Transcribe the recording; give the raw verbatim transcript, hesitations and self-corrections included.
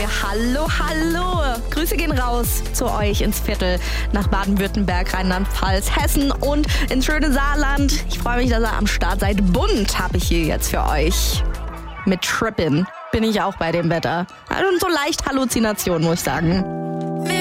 Hallo, hallo. Grüße gehen raus zu euch ins Viertel nach Baden-Württemberg, Rheinland-Pfalz, Hessen und ins schöne Saarland. Ich freue mich, dass ihr am Start seid. Bunt habe ich hier jetzt für euch. Mit Trippin bin ich auch bei dem Wetter. Also so leicht Halluzination, muss ich sagen.